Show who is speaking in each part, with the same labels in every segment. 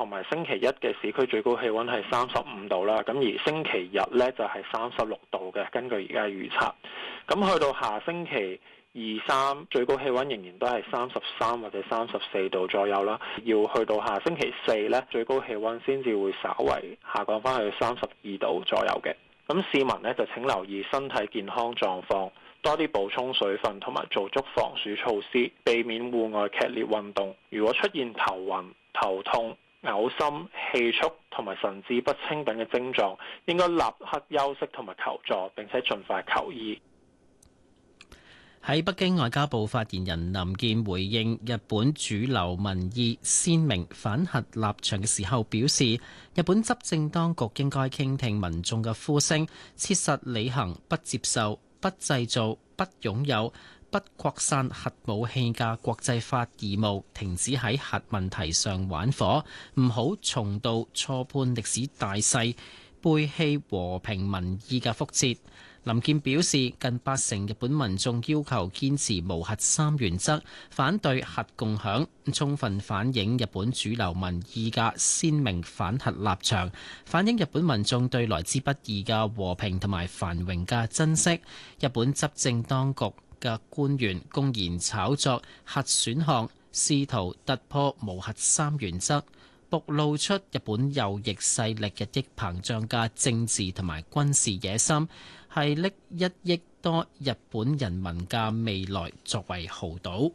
Speaker 1: 同埋星期一嘅市區最高氣溫係35度啦，咁而星期日呢就係36度嘅，根據而家預測。咁去到下星期2、3最高氣溫仍然都係33或者34度左右啦，要去到下星期4呢，最高氣溫先至會稍為下降翻去32度左右嘅。咁市民呢就請留意身體健康狀況，多啲補充水分同埋做足防暑措施，避免戶外劇烈運動。如果出現頭暈、頭痛、嘔心、氣促同埋神志不清等嘅症狀，應該立刻休息同埋求助，並且盡快求醫。
Speaker 2: 喺北京，外交部發言人林健回應日本主流民意鮮明反核立場嘅時候表示，日本執政當局應該傾聽民眾嘅呼聲，切實履行不接受、不製造、不擁有、不擴散核武器嘅國際法義務，停止喺核問題上玩火，唔好重蹈錯判歷史大勢、背棄和平民意嘅覆轍。林健表示，近80%日本民眾要求堅持無核三原則，反對核共享，充分反映日本主流民意嘅鮮明反核立場，反映日本民眾對來之不易嘅和平同埋繁榮嘅珍惜。日本執政當局嘅官員公然炒作核選項，試圖突破無核三原則，暴露出日本右翼勢力日益膨脹嘅政治同埋軍事野心，係拎1億多日本人民嘅未來作為豪賭。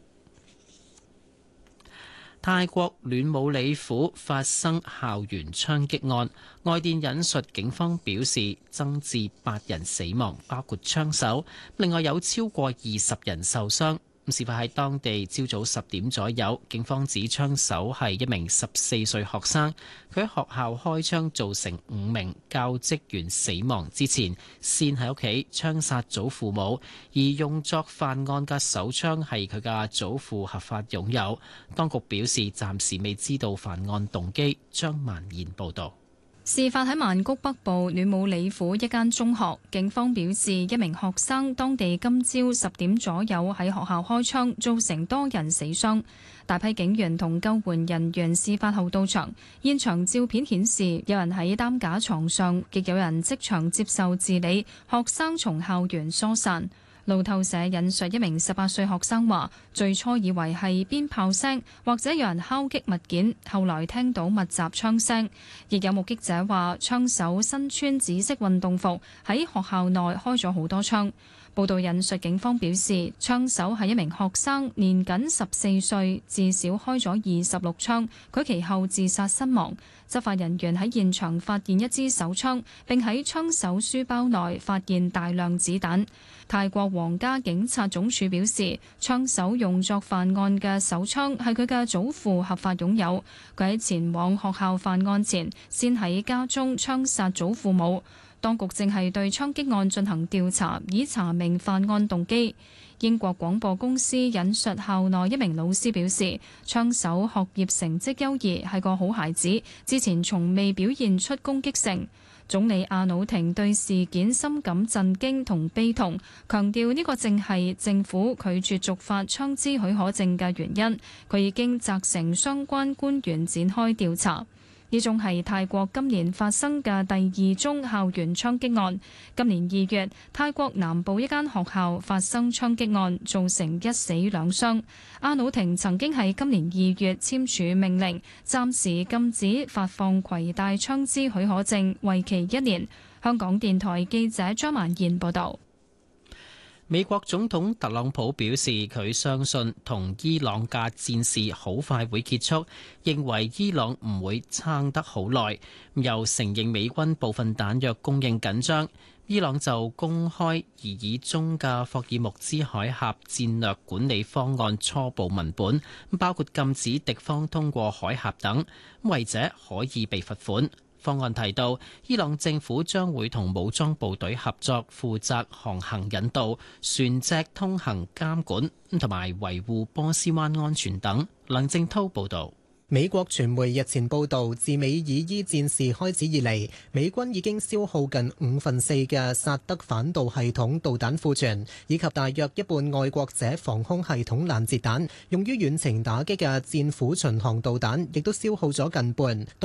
Speaker 2: 泰國暖武里府發生校園槍擊案，外電引述警方表示，增至8人死亡，包括槍手，另外有超過20人受傷。事發喺當地朝早10點左右，警方指槍手係一名14歲學生，佢喺學校開槍造成5名教職員死亡之前，先喺屋企槍殺祖父母，而用作犯案嘅手槍係佢嘅祖父合法擁有。當局表示暫時未知道犯案動機。張萬賢報導。
Speaker 3: 事發喺曼谷北部暖武里府一間中學，警方表示一名學生當地今朝10點左右喺學校開槍，造成多人死傷。大批警員同救援人員事發後到場，現場照片顯示有人喺擔架床上，亦有人即場接受治理，學生從校園疏散。路透社引述一名18歲學生話，最初以為係鞭炮聲或者有人敲擊物件，後來聽到密集槍聲。亦有目擊者話，槍手身穿紫色運動服，喺學校內開咗好多槍。報道引述警方表示，槍手係一名學生，年僅14歲，至少開咗26槍，佢其後自殺身亡。執法人員喺現場發現一支手槍，並喺槍手書包內發現大量子彈。泰國皇家警察總署表示，槍手用作犯案嘅手槍係佢嘅祖父合法擁有，佢喺前往學校犯案前，先喺家中槍殺祖父母。當局正係對槍擊案進行調查，以查明犯案動機。英國廣播公司引述校內一名老師表示，槍手學業成績優異，係個好孩子，之前從未表現出攻擊性。總理阿努廷對事件深感震驚同悲痛，強調呢個正係政府拒絕續發槍支許可證嘅原因。佢已經責成相關官員展開調查。呢宗係泰國今年發生嘅第2宗校園槍擊案。今年2月，泰國南部一間學校發生槍擊案，造成1死2傷。阿努廷曾經喺今年2月簽署命令，暫時禁止發放攜帶槍支許可證，為期1年。香港電台記者張曼燕報導。
Speaker 2: 美國總統特朗普表示，佢相信同伊朗嘅戰事好快會結束，認為伊朗唔會撐得好耐，又承認美軍部分彈藥供應緊張。伊朗就公開擬議中嘅霍爾木茲海峽戰略管理方案初步文本，包括禁止敵方通過海峽等，違者可以被罰款。方案提到，伊朗政府將會同武裝部隊合作，負責航行引導、船隻通行監管同埋維護波斯灣安全等。梁正滔報導。
Speaker 4: 美國傳媒日前報導，自美以伊戰事開始以嚟，美軍已經消耗近4/5嘅薩德反導系統導彈庫存，以及大約一半愛國者防空系統攔截彈。用於遠程打擊嘅戰斧巡航導彈亦都消耗咗近半。